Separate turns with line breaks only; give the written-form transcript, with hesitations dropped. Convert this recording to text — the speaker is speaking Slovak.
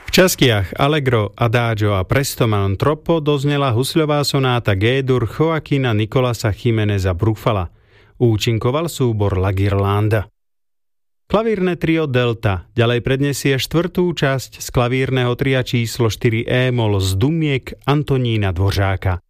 V častiach Allegro, Adagio a Presto man troppo doznela husľová sonáta G-dur Joaquina Nicolasa Jiméneza Brufala. Účinkoval súbor La Ghirlanda. Klavírne trio Delta ďalej predniesie štvrtú časť z klavírneho tria číslo 4 E-mol z Dumiek Antonína Dvořáka.